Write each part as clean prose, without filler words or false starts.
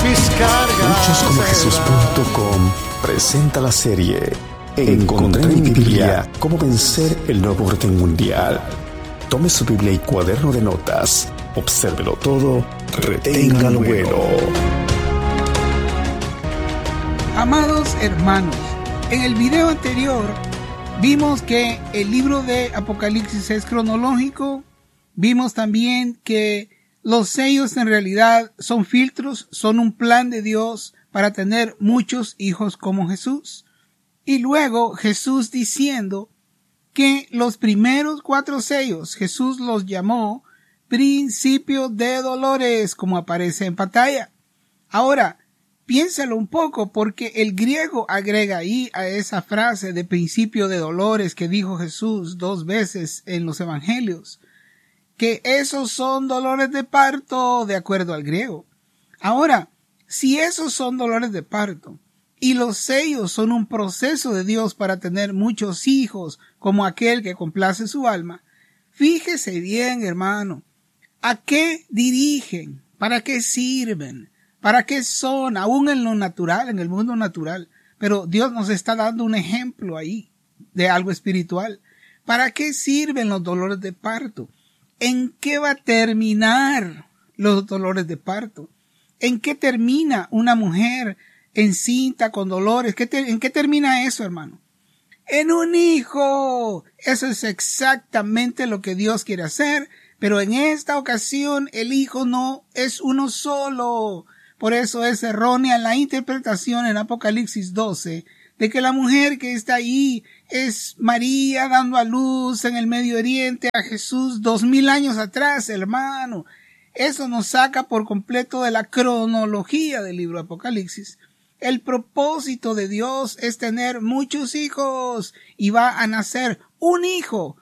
mis cargas. Muchoscomojesus.com presenta la serie Encontré en mi Biblia cómo vencer el nuevo orden mundial. Tome su Biblia y cuaderno de notas, obsérvelo todo, retenga lo bueno. Amados hermanos, en el video anterior vimos que el libro de Apocalipsis es cronológico. Vimos también que los sellos en realidad son filtros, son un plan de Dios para tener muchos hijos como Jesús. Y luego Jesús diciendo que los primeros 4 sellos Jesús los llamó principio de dolores, como aparece en pantalla. Ahora, piénsalo un poco, porque el griego agrega ahí a esa frase de principio de dolores que dijo Jesús 2 veces en los evangelios, que esos son dolores de parto de acuerdo al griego. Ahora, si esos son dolores de parto y los sellos son un proceso de Dios para tener muchos hijos como aquel que complace su alma, fíjese bien, hermano, ¿a qué dirigen? ¿Para qué sirven? ¿Para qué son? Aún en lo natural, en el mundo natural. Pero Dios nos está dando un ejemplo ahí de algo espiritual. ¿Para qué sirven los dolores de parto? ¿En qué va a terminar los dolores de parto? ¿En qué termina una mujer encinta con dolores? ¿En qué termina eso, hermano? En un hijo. Eso es exactamente lo que Dios quiere hacer, pero en esta ocasión el hijo no es uno solo. Por eso es errónea la interpretación en Apocalipsis 12 de que la mujer que está ahí es María dando a luz en el Medio Oriente a Jesús 2000 años atrás, hermano. Eso nos saca por completo de la cronología del libro de Apocalipsis. El propósito de Dios es tener muchos hijos y va a nacer un hijo.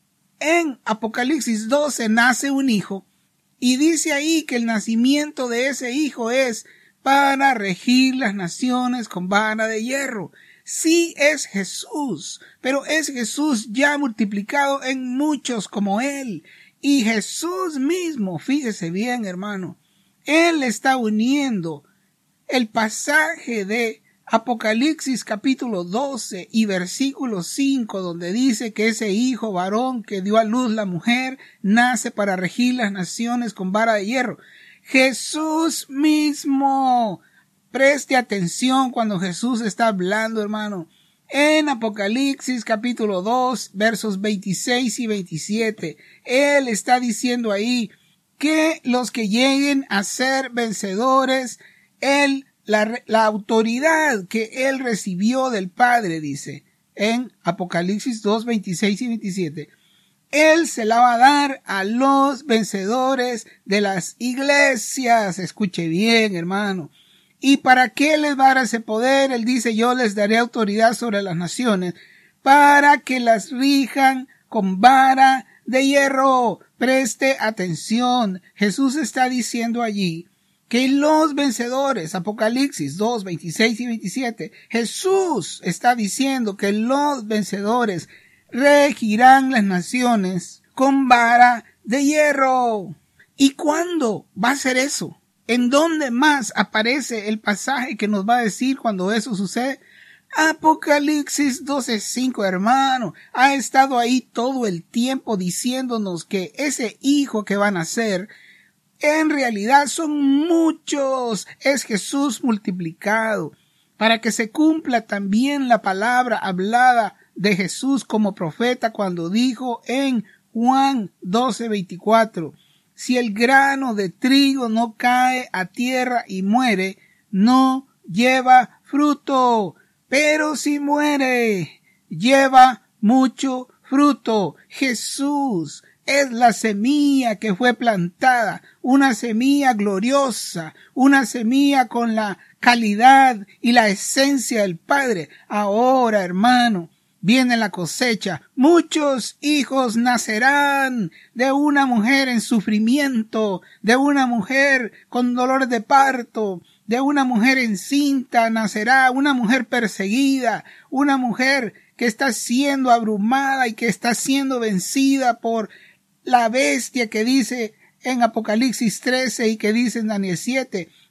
En Apocalipsis 12 nace un hijo y dice ahí que el nacimiento de ese hijo es para regir las naciones con vara de hierro. Sí es Jesús, pero es Jesús ya multiplicado en muchos como Él. Y Jesús mismo, fíjese bien, hermano, Él está uniendo el pasaje de Apocalipsis capítulo 12 y versículo 5, donde dice que ese hijo varón que dio a luz la mujer nace para regir las naciones con vara de hierro. Jesús mismo. Preste atención cuando Jesús está hablando, hermano. En Apocalipsis capítulo 2, versos 26 y 27, Él está diciendo ahí que los que lleguen a ser vencedores, la autoridad que Él recibió del Padre, dice, en Apocalipsis 2, 26 y 27, Él se la va a dar a los vencedores de las iglesias. Escuche bien, hermano. ¿Y para qué les va a dar ese poder? Él dice, yo les daré autoridad sobre las naciones para que las rijan con vara de hierro. Preste atención. Jesús está diciendo allí que los vencedores, Apocalipsis 2, 26 y 27, Jesús está diciendo que los vencedores regirán las naciones con vara de hierro. ¿Y cuándo va a ser eso? ¿En dónde más aparece el pasaje que nos va a decir cuando eso sucede? Apocalipsis 12:5, hermano, ha estado ahí todo el tiempo diciéndonos que ese hijo que va a nacer, en realidad son muchos, es Jesús multiplicado, para que se cumpla también la palabra hablada de Jesús como profeta cuando dijo en Juan 12:24, si el grano de trigo no cae a tierra y muere, no lleva fruto, pero si muere, lleva mucho fruto. Jesús es la semilla que fue plantada, una semilla gloriosa, una semilla con la calidad y la esencia del Padre. Ahora, hermano, viene la cosecha. Muchos hijos nacerán de una mujer en sufrimiento, de una mujer con dolores de parto, de una mujer encinta nacerá una mujer perseguida, una mujer que está siendo abrumada y que está siendo vencida por la bestia que dice en Apocalipsis 13 y que dice en Daniel 7,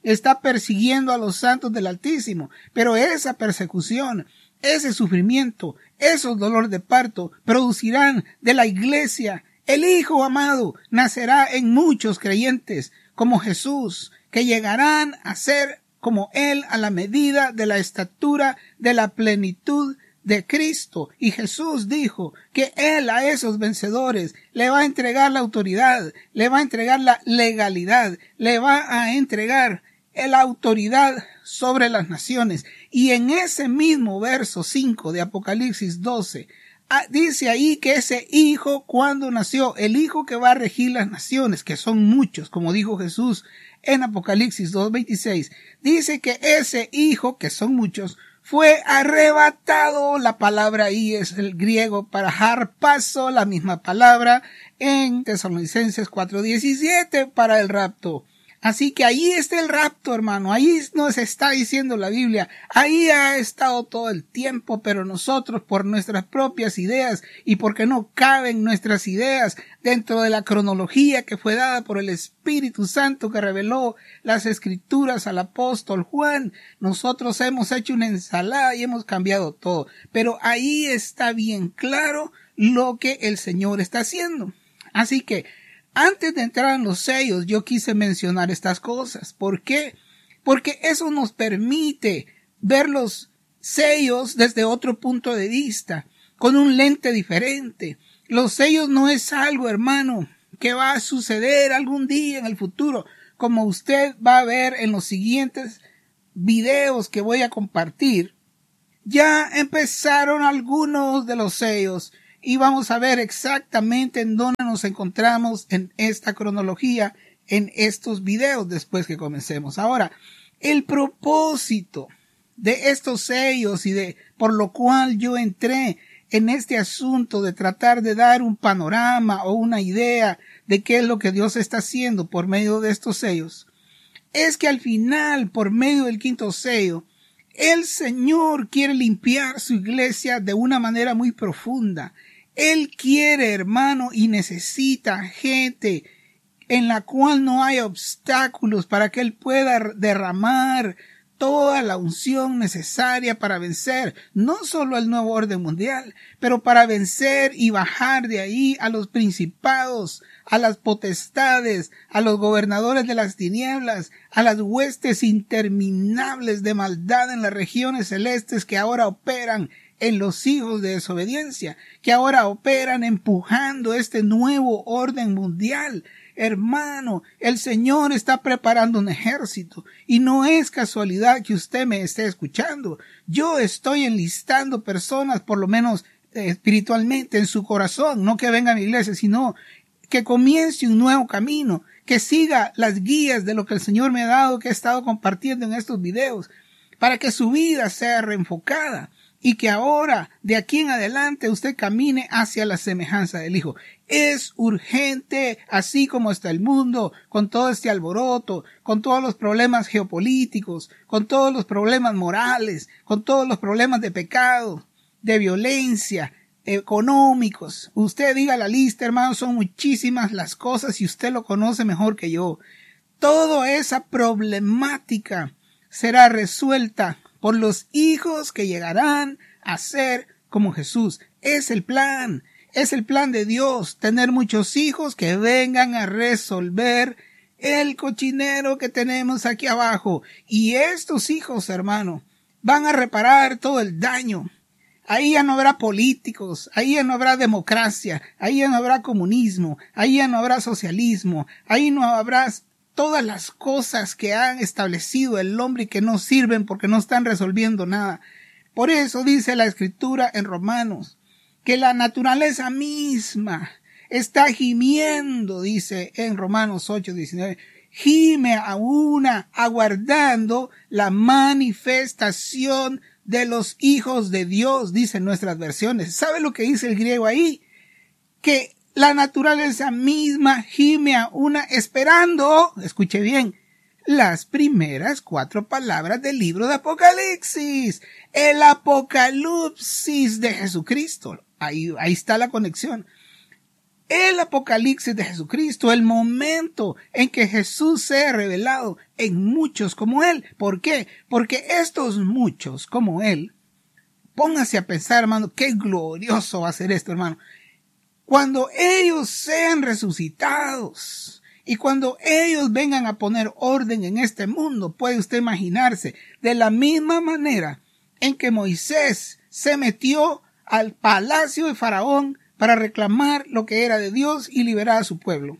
está persiguiendo a los santos del Altísimo, pero esa persecución, ese sufrimiento, esos dolores de parto producirán de la iglesia el Hijo amado. Nacerá en muchos creyentes como Jesús, que llegarán a ser como Él a la medida de la estatura de la plenitud de Cristo. Y Jesús dijo que Él a esos vencedores le va a entregar la autoridad, le va a entregar la legalidad, le va a entregar la autoridad sobre las naciones. Y en ese mismo verso 5 de Apocalipsis 12, dice ahí que ese hijo, cuando nació, el hijo que va a regir las naciones, que son muchos, como dijo Jesús en Apocalipsis 2:26, dice que ese hijo, que son muchos, fue arrebatado. La palabra ahí es el griego para harpazo, la misma palabra en Tesalonicenses 4:17 para el rapto. Así que ahí está el rapto, hermano. Ahí nos está diciendo la Biblia. Ahí ha estado todo el tiempo, pero nosotros, por nuestras propias ideas y porque no caben nuestras ideas dentro de la cronología que fue dada por el Espíritu Santo que reveló las Escrituras al apóstol Juan, nosotros hemos hecho una ensalada y hemos cambiado todo. Pero ahí está bien claro lo que el Señor está haciendo. Así que antes de entrar en los sellos, yo quise mencionar estas cosas. ¿Por qué? Porque eso nos permite ver los sellos desde otro punto de vista, con un lente diferente. Los sellos no es algo, hermano, que va a suceder algún día en el futuro, como usted va a ver en los siguientes videos que voy a compartir. Ya empezaron algunos de los sellos y vamos a ver exactamente en dónde nos encontramos en esta cronología, en estos videos después que comencemos. Ahora, el propósito de estos sellos y de por lo cual yo entré en este asunto de tratar de dar un panorama o una idea de qué es lo que Dios está haciendo por medio de estos sellos, es que al final, por medio del quinto sello, el Señor quiere limpiar su iglesia de una manera muy profunda. Él quiere, hermano, y necesita gente en la cual no haya obstáculos para que Él pueda derramar toda la unción necesaria para vencer no solo el nuevo orden mundial, pero para vencer y bajar de ahí a los principados, a las potestades, a los gobernadores de las tinieblas, a las huestes interminables de maldad en las regiones celestes que ahora operan en los hijos de desobediencia, que ahora operan empujando este nuevo orden mundial. Hermano, el Señor está preparando un ejército y no es casualidad que usted me esté escuchando. Yo estoy enlistando personas, por lo menos espiritualmente, en su corazón, no que venga a mi iglesia, sino que comience un nuevo camino, que siga las guías de lo que el Señor me ha dado, que he estado compartiendo en estos videos, para que su vida sea reenfocada. Y que ahora, de aquí en adelante, usted camine hacia la semejanza del Hijo. Es urgente, así como está el mundo, con todo este alboroto, con todos los problemas geopolíticos, con todos los problemas morales, con todos los problemas de pecado, de violencia, económicos. Usted diga la lista, hermano, son muchísimas las cosas y usted lo conoce mejor que yo. Toda esa problemática será resuelta por los hijos que llegarán a ser como Jesús. Es el plan de Dios, tener muchos hijos que vengan a resolver el cochinero que tenemos aquí abajo. Y estos hijos, hermano, van a reparar todo el daño. Ahí ya no habrá políticos, ahí ya no habrá democracia, ahí ya no habrá comunismo, ahí ya no habrá socialismo, ahí no habrá todas las cosas que han establecido el hombre y que no sirven porque no están resolviendo nada. Por eso dice la Escritura en Romanos, que la naturaleza misma está gimiendo, dice en Romanos 8:19, gime aún aguardando la manifestación de los hijos de Dios, dicen nuestras versiones. ¿Sabe lo que dice el griego ahí? Que la naturaleza misma gime aún esperando, escuche bien, las primeras 4 palabras del libro de Apocalipsis. El Apocalipsis de Jesucristo. Ahí está la conexión. el apocalipsis de Jesucristo, el momento en que Jesús sea revelado en muchos como Él. ¿Por qué? Porque estos muchos como Él, póngase a pensar, hermano, qué glorioso va a ser esto, hermano. Cuando ellos sean resucitados y cuando ellos vengan a poner orden en este mundo, puede usted imaginarse, de la misma manera en que Moisés se metió al palacio de Faraón para reclamar lo que era de Dios y liberar a su pueblo.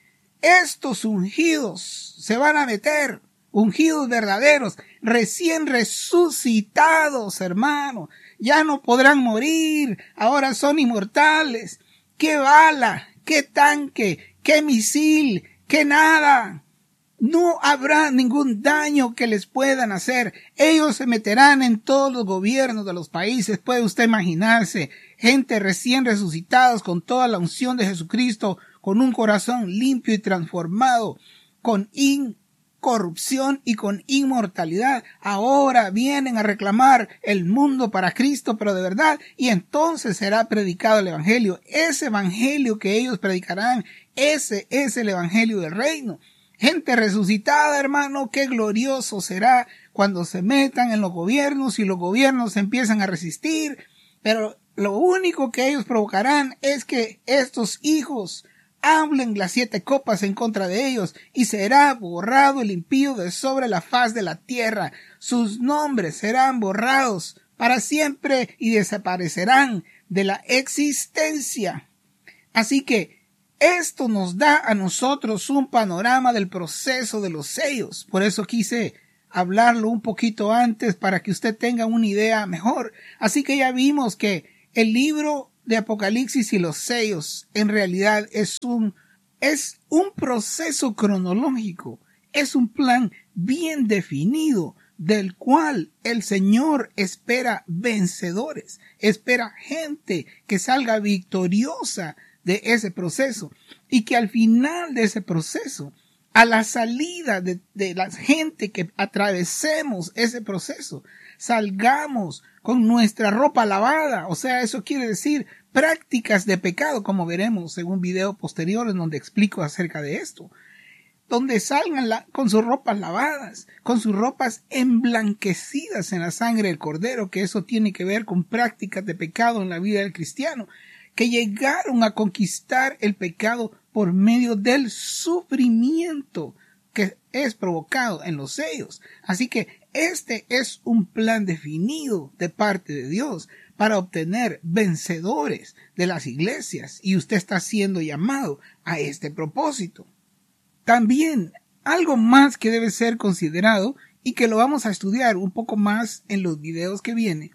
Estos ungidos se van a meter, ungidos verdaderos, recién resucitados, hermano. Ya no podrán morir, ahora son inmortales. ¡Qué bala! ¡Qué tanque! ¡Qué misil! ¡Qué nada! No habrá ningún daño que les puedan hacer. Ellos se meterán en todos los gobiernos de los países. Puede usted imaginarse, gente recién resucitados con toda la unción de Jesucristo, con un corazón limpio y transformado, con incorrupción y con inmortalidad. Ahora vienen a reclamar el mundo para Cristo, pero de verdad, y entonces será predicado el evangelio. Ese evangelio que ellos predicarán, ese es el evangelio del reino. Gente resucitada, hermano, qué glorioso será cuando se metan en los gobiernos y los gobiernos empiezan a resistir, pero lo único que ellos provocarán es que estos hijos hablen las 7 copas en contra de ellos y será borrado el impío de sobre la faz de la tierra. Sus nombres serán borrados para siempre y desaparecerán de la existencia. Así que esto nos da a nosotros un panorama del proceso de los sellos. Por eso quise hablarlo un poquito antes para que usted tenga una idea mejor. Así que ya vimos que el libro de Apocalipsis y los sellos en realidad es un proceso cronológico, es un plan bien definido del cual el Señor espera vencedores, espera gente que salga victoriosa de ese proceso y que al final de ese proceso, a la salida de la gente que atravesemos ese proceso, salgamos con nuestra ropa lavada. O sea, eso quiere decir prácticas de pecado, como veremos en un video posterior en donde explico acerca de esto, donde salgan con sus ropas lavadas, con sus ropas emblanquecidas en la sangre del Cordero, que eso tiene que ver con prácticas de pecado en la vida del cristiano, que llegaron a conquistar el pecado por medio del sufrimiento que es provocado en los sellos. Así que este es un plan definido de parte de Dios para obtener vencedores de las iglesias, y usted está siendo llamado a este propósito. También algo más que debe ser considerado y que lo vamos a estudiar un poco más en los videos que vienen,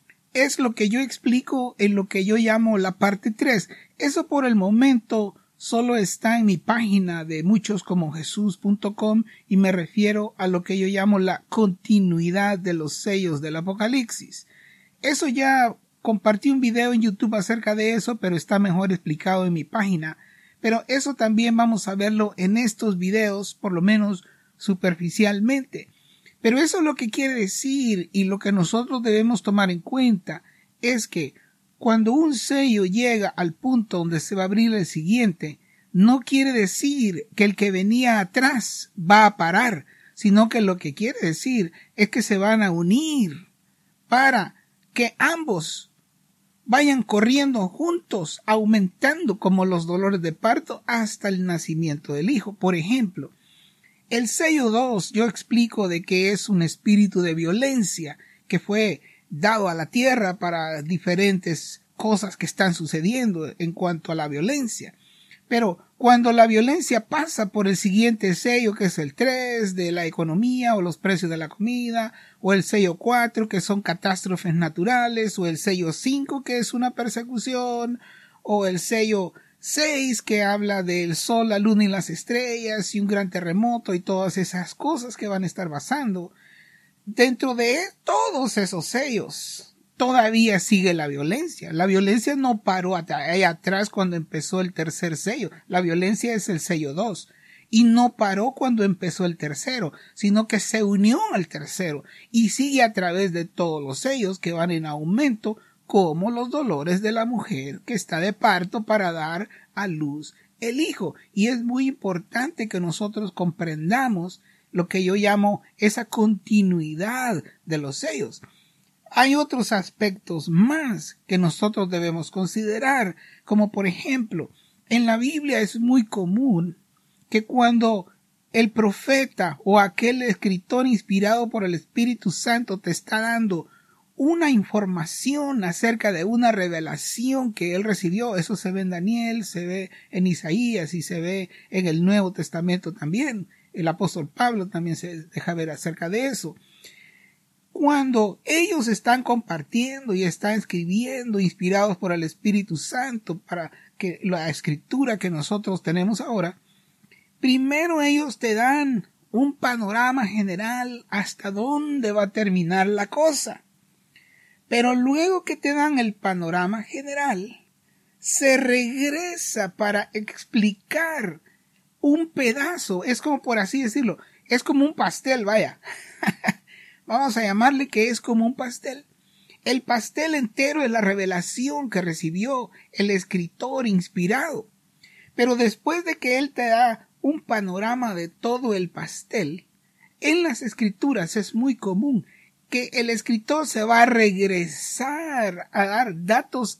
es lo que yo explico en lo que yo llamo la parte 3. Eso por el momento solo está en mi página de muchoscomojesus.com y me refiero a lo que yo llamo la continuidad de los sellos del Apocalipsis. Eso ya compartí un video en YouTube acerca de eso, pero está mejor explicado en mi página. Pero eso también vamos a verlo en estos videos, por lo menos superficialmente. Pero eso lo que quiere decir y lo que nosotros debemos tomar en cuenta es que cuando un sello llega al punto donde se va a abrir el siguiente, no quiere decir que el que venía atrás va a parar, sino que lo que quiere decir es que se van a unir para que ambos vayan corriendo juntos, aumentando como los dolores de parto hasta el nacimiento del hijo. Por ejemplo, el sello 2 yo explico de que es un espíritu de violencia que fue dado a la tierra para diferentes cosas que están sucediendo en cuanto a la violencia. Pero cuando la violencia pasa por el siguiente sello, que es el 3 de la economía o los precios de la comida, o el sello 4 que son catástrofes naturales, o el sello 5 que es una persecución, o el sello 6 que habla del sol, la luna y las estrellas y un gran terremoto y todas esas cosas que van a estar pasando. Dentro de todos esos sellos todavía sigue la violencia. La violencia no paró ahí atrás cuando empezó el tercer sello. La violencia es el sello 2 y no paró cuando empezó el tercero, sino que se unió al tercero y sigue a través de todos los sellos que van en aumento como los dolores de la mujer que está de parto para dar a luz el hijo. Y es muy importante que nosotros comprendamos lo que yo llamo esa continuidad de los sellos. Hay otros aspectos más que nosotros debemos considerar, como por ejemplo, en la Biblia es muy común que cuando el profeta o aquel escritor inspirado por el Espíritu Santo te está dando una información acerca de una revelación que él recibió, eso se ve en Daniel, se ve en Isaías y se ve en el Nuevo Testamento también. El apóstol Pablo también se deja ver acerca de eso. Cuando ellos están compartiendo y están escribiendo inspirados por el Espíritu Santo para que la escritura que nosotros tenemos ahora, primero ellos te dan un panorama general hasta dónde va a terminar la cosa. Pero luego que te dan el panorama general, se regresa para explicar un pedazo. Es como, por así decirlo, es como un pastel, vaya. Vamos a llamarle que es como un pastel. El pastel entero es la revelación que recibió el escritor inspirado. Pero después de que él te da un panorama de todo el pastel, en las escrituras es muy común que el escritor se va a regresar a dar datos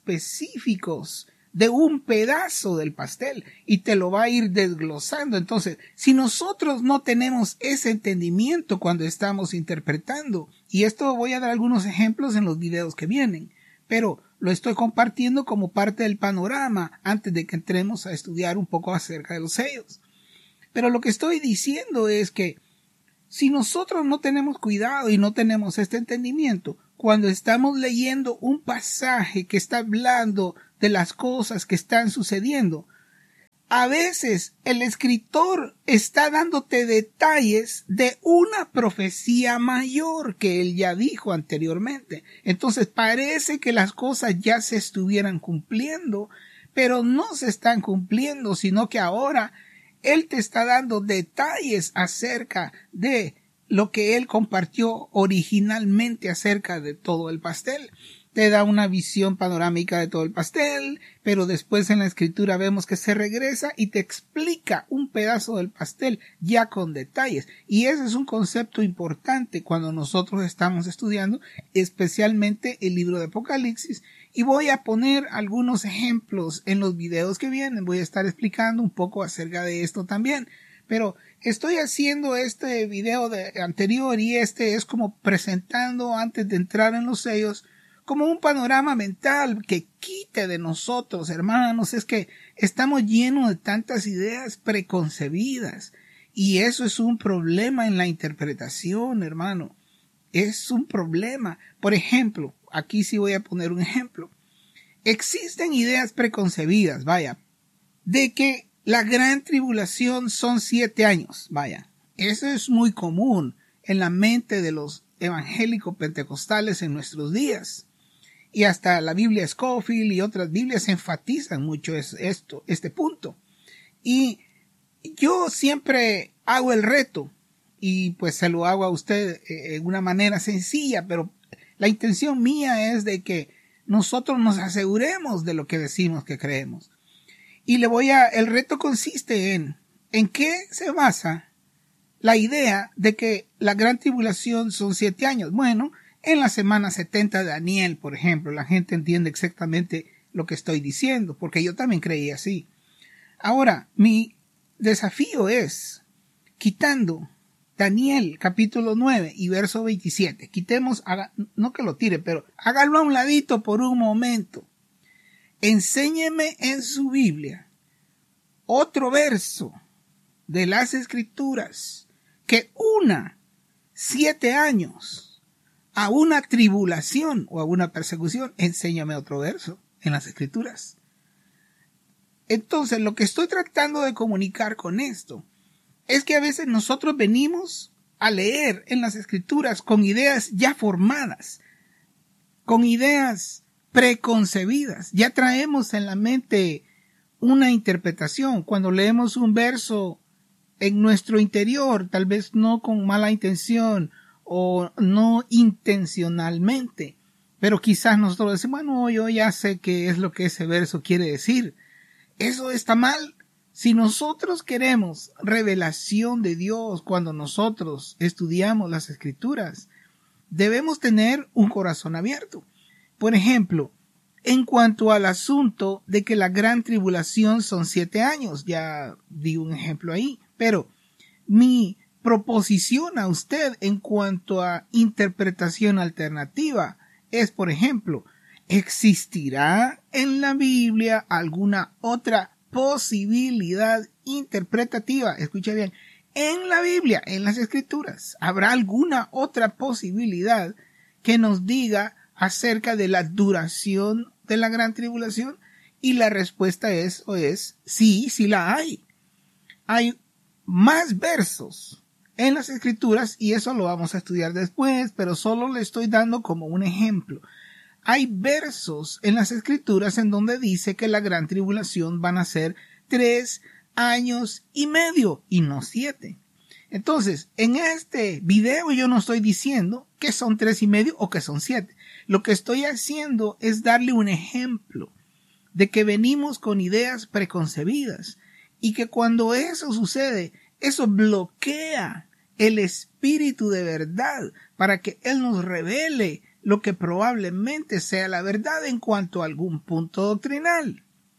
específicos de un pedazo del pastel y te lo va a ir desglosando. Entonces, si nosotros no tenemos ese entendimiento cuando estamos interpretando, y esto voy a dar algunos ejemplos en los videos que vienen, pero lo estoy compartiendo como parte del panorama antes de que entremos a estudiar un poco acerca de los sellos. Pero lo que estoy diciendo es que si nosotros no tenemos cuidado y no tenemos este entendimiento, cuando estamos leyendo un pasaje que está hablando de las cosas que están sucediendo, a veces el escritor está dándote detalles de una profecía mayor que él ya dijo anteriormente. Entonces parece que las cosas ya se estuvieran cumpliendo, pero no se están cumpliendo, sino que ahora él te está dando detalles acerca de lo que él compartió originalmente acerca de todo el pastel. Te da una visión panorámica de todo el pastel, pero después en la escritura vemos que se regresa y te explica un pedazo del pastel ya con detalles. Y ese es un concepto importante cuando nosotros estamos estudiando, especialmente el libro de Apocalipsis. Y voy a poner algunos ejemplos en los videos que vienen. Voy a estar explicando un poco acerca de esto también. Pero estoy haciendo este video anterior y este es como presentando antes de entrar en los sellos como un panorama mental que quite de nosotros, hermanos. Es que estamos llenos de tantas ideas preconcebidas y eso es un problema en la interpretación, hermano. Es un problema. Por ejemplo, aquí sí voy a poner un ejemplo. Existen ideas preconcebidas, vaya, de que la gran tribulación son 7 años, vaya. Eso es muy común en la mente de los evangélicos pentecostales en nuestros días. Y hasta la Biblia Scofield y otras Biblias enfatizan mucho este punto. Y yo siempre hago el reto, y pues se lo hago a usted de una manera sencilla, pero la intención mía es de que nosotros nos aseguremos de lo que decimos que creemos. Y el reto consiste ¿en qué se basa la idea de que la gran tribulación son 7 años? Bueno, en la semana 70 de Daniel, por ejemplo, la gente entiende exactamente lo que estoy diciendo, porque yo también creí así. Ahora, mi desafío es, quitando Daniel capítulo 9 y verso 27, quitemos, no que lo tire, pero hágalo a un ladito por un momento. Enséñeme en su Biblia otro verso de las Escrituras que una 7 años a una tribulación o a una persecución. Enséñame otro verso en las Escrituras. Entonces, lo que estoy tratando de comunicar con esto es que a veces nosotros venimos a leer en las Escrituras con ideas ya formadas, con ideas preconcebidas. Ya traemos en la mente una interpretación. Cuando leemos un verso en nuestro interior, tal vez no con mala intención o no intencionalmente, Pero quizás nosotros decimos, bueno, yo ya sé qué es lo que ese verso quiere decir. Eso está mal. Si nosotros queremos revelación de Dios cuando nosotros estudiamos las Escrituras, debemos tener un corazón abierto. Por ejemplo, en cuanto al asunto de que la gran tribulación son 7 años, ya di un ejemplo ahí, pero mi proposición a usted en cuanto a interpretación alternativa es, por ejemplo, ¿existirá en la Biblia alguna otra posibilidad interpretativa? Escucha bien, en la Biblia, en las Escrituras, ¿habrá alguna otra posibilidad que nos diga acerca de la duración de la gran tribulación? Y la respuesta es sí, sí la hay. Hay más versos en las Escrituras, y eso lo vamos a estudiar después, pero solo le estoy dando como un ejemplo. Hay versos en las Escrituras en donde dice que la gran tribulación van a ser 3 años y medio y no 7. Entonces, en este video yo no estoy diciendo que son 3 y medio o que son 7. Lo que estoy haciendo es darle un ejemplo de que venimos con ideas preconcebidas y que cuando eso sucede, eso bloquea el espíritu de verdad para que Él nos revele lo que probablemente sea la verdad en cuanto a algún punto doctrinal.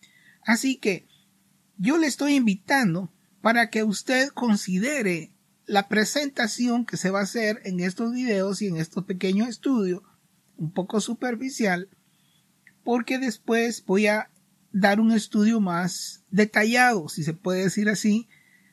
Así que yo le estoy invitando para que usted considere la presentación que se va a hacer en estos videos y en estos pequeños estudios, un poco superficial, porque después voy a dar un estudio más detallado, si se puede decir así,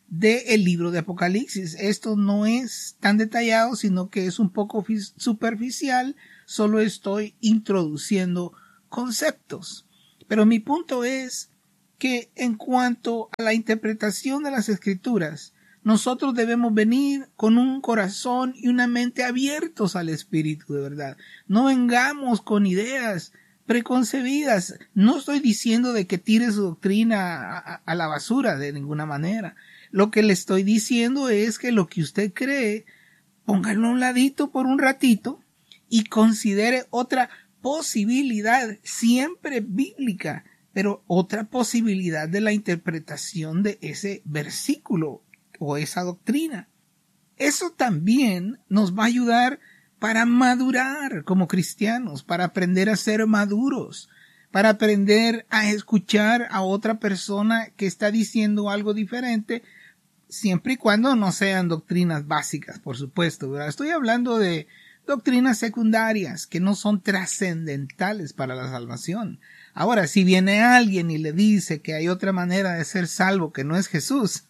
del libro de Apocalipsis. Esto no es tan detallado, sino que es un poco superficial, solo estoy introduciendo conceptos. Pero mi punto es que en cuanto a la interpretación de las Escrituras, nosotros debemos venir con un corazón y una mente abiertos al Espíritu de verdad. No vengamos con ideas preconcebidas. No estoy diciendo de que tire su doctrina a la basura de ninguna manera. Lo que le estoy diciendo es que lo que usted cree, póngalo a un ladito por un ratito y considere otra posibilidad, siempre bíblica, pero otra posibilidad de la interpretación de ese versículo o esa doctrina. Eso también nos va a ayudar para madurar como cristianos, para aprender a ser maduros, para aprender a escuchar a otra persona que está diciendo algo diferente, siempre y cuando no sean doctrinas básicas, por supuesto, ¿verdad? Estoy hablando de doctrinas secundarias que no son trascendentales para la salvación. Ahora, si viene alguien y le dice que hay otra manera de ser salvo que no es Jesús,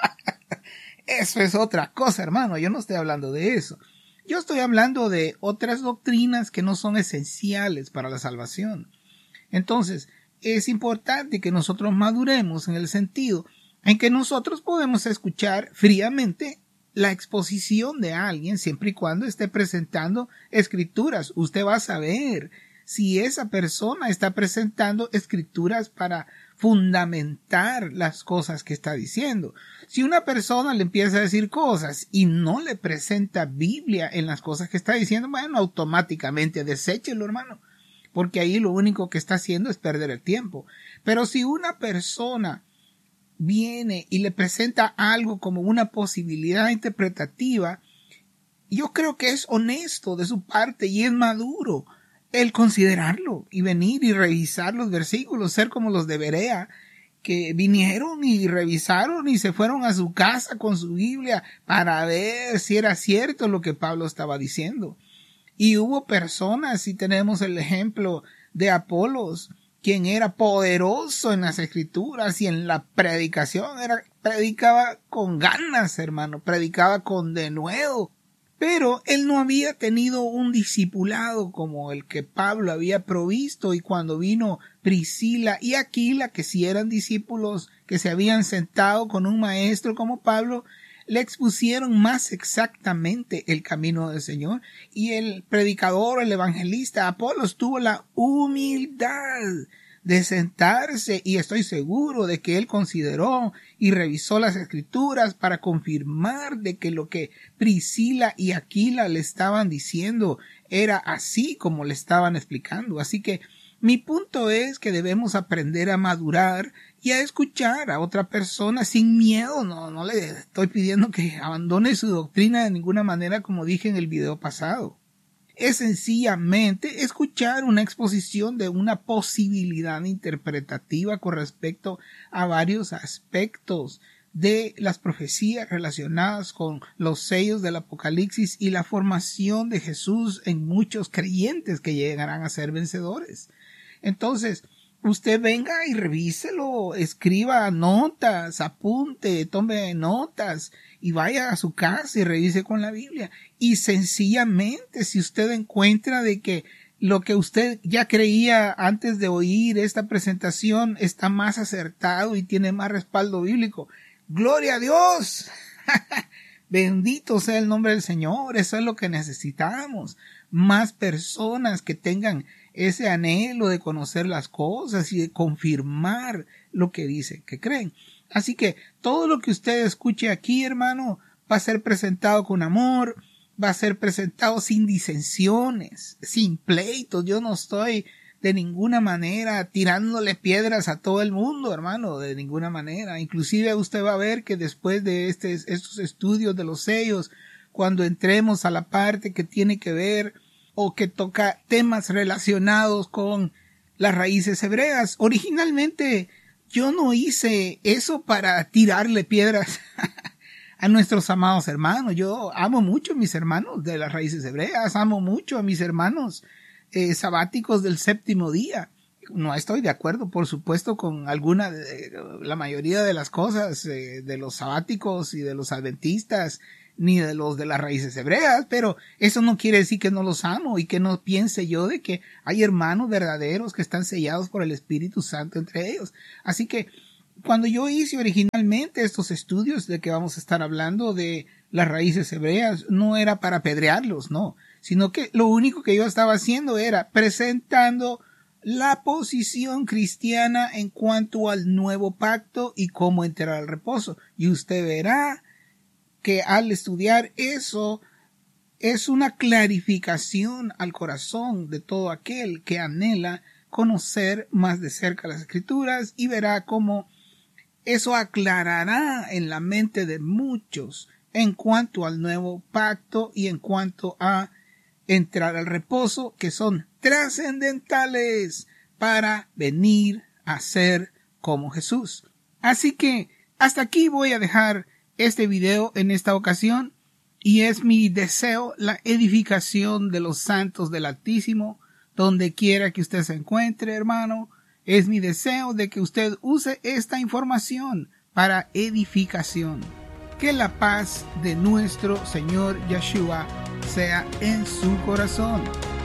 eso es otra cosa, hermano. Yo no estoy hablando de eso. Yo estoy hablando de otras doctrinas que no son esenciales para la salvación. Entonces, es importante que nosotros maduremos en el sentido en que nosotros podemos escuchar fríamente la exposición de alguien siempre y cuando esté presentando escrituras. Usted va a saber si esa persona está presentando escrituras para fundamentar las cosas que está diciendo. Si una persona le empieza a decir cosas y no le presenta Biblia en las cosas que está diciendo, bueno, automáticamente deséchelo, hermano, porque ahí lo único que está haciendo es perder el tiempo. Pero si una persona viene y le presenta algo como una posibilidad interpretativa, yo creo que es honesto de su parte y es maduro el considerarlo y venir y revisar los versículos, ser como los de Berea, que vinieron y revisaron y se fueron a su casa con su Biblia para ver si era cierto lo que Pablo estaba diciendo. Y hubo personas, y tenemos el ejemplo de Apolos, quien era poderoso en las escrituras y en la predicación, predicaba con ganas, hermano, predicaba con denuedo. Pero él no había tenido un discipulado como el que Pablo había provisto, y cuando vino Priscila y Aquila, que sí eran discípulos que se habían sentado con un maestro como Pablo, le expusieron más exactamente el camino del Señor, y el predicador, el evangelista Apolos, tuvo la humildad de sentarse, y estoy seguro de que él consideró y revisó las escrituras para confirmar de que lo que Priscila y Aquila le estaban diciendo era así como le estaban explicando. Así que mi punto es que debemos aprender a madurar y a escuchar a otra persona sin miedo. No le estoy pidiendo que abandone su doctrina de ninguna manera, como dije en el video pasado. Es sencillamente escuchar una exposición de una posibilidad interpretativa con respecto a varios aspectos de las profecías relacionadas con los sellos del Apocalipsis y la formación de Jesús en muchos creyentes que llegarán a ser vencedores. Entonces, usted venga y revíselo, escriba notas, apunte, tome notas y vaya a su casa y revise con la Biblia. Y sencillamente, si usted encuentra de que lo que usted ya creía antes de oír esta presentación está más acertado y tiene más respaldo bíblico, ¡gloria a Dios! Bendito sea el nombre del Señor. Eso es lo que necesitamos. Más personas que tengan ese anhelo de conocer las cosas y de confirmar lo que dicen que creen. Así que todo lo que usted escuche aquí, hermano, va a ser presentado con amor, va a ser presentado sin disensiones, sin pleitos. Yo no estoy de ninguna manera tirándole piedras a todo el mundo, hermano, de ninguna manera. Inclusive usted va a ver que después de estos estudios de los sellos, cuando entremos a la parte que tiene que ver o que toca temas relacionados con las raíces hebreas, originalmente yo no hice eso para tirarle piedras a nuestros amados hermanos. Yo amo mucho a mis hermanos de las raíces hebreas, amo mucho a mis hermanos sabáticos del séptimo día. No estoy de acuerdo, por supuesto, con la mayoría de las cosas de los sabáticos y de los adventistas, ni de los de las raíces hebreas, pero eso no quiere decir que no los amo y que no piense yo de que hay hermanos verdaderos que están sellados por el Espíritu Santo entre ellos. Así que cuando yo hice originalmente estos estudios de que vamos a estar hablando de las raíces hebreas, no era para apedrearlos, no, sino que lo único que yo estaba haciendo era presentando la posición cristiana en cuanto al nuevo pacto y cómo entrar al reposo. Y usted verá que al estudiar eso es una clarificación al corazón de todo aquel que anhela conocer más de cerca las Escrituras, y verá cómo eso aclarará en la mente de muchos en cuanto al nuevo pacto y en cuanto a entrar al reposo, que son trascendentales para venir a ser como Jesús. Así que hasta aquí voy a dejar este video en esta ocasión, y es mi deseo la edificación de los santos del Altísimo donde quiera que usted se encuentre, hermano. Es mi deseo de que usted use esta información para edificación. Que la paz de nuestro Señor Yeshua sea en su corazón.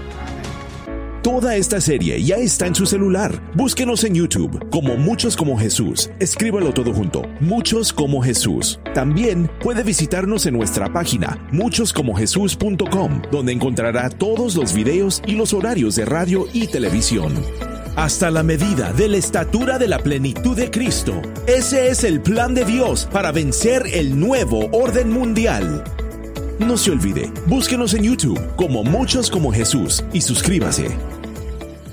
Toda esta serie ya está en su celular. Búsquenos en YouTube como Muchos como Jesús. Escríbalo todo junto, Muchos como Jesús. También puede visitarnos en nuestra página muchoscomojesus.com, donde encontrará todos los videos y los horarios de radio y televisión. Hasta la medida de la estatura de la plenitud de Cristo. Ese es el plan de Dios para vencer el nuevo orden mundial. No se olvide, búsquenos en YouTube como Muchos como Jesús y suscríbase.